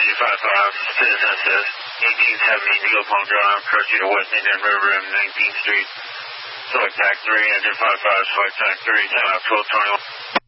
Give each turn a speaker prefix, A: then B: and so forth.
A: Citizen says 1870 Eagle Palm Drive, approaching to West Indian River and 19th Street. Select TAC 3, engine 55, select TAC 3, 10 out 1221.